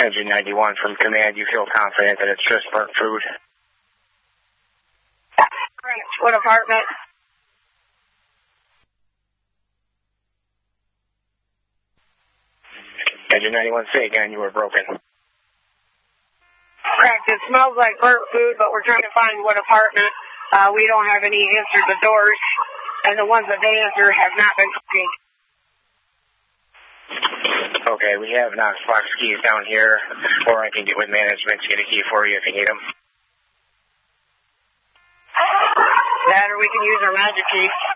Engine 91 from command, you feel confident that it's just burnt food? What apartment? Engine 91, say again, you were broken. Correct, it smells like burnt food, but we're trying to find what apartment. We don't have any answered the doors, and the ones that they answer have not been cooking. Okay, we have Knox Box keys down here, or I can get with management to get a key for you if you need them. That or we can use our magic key.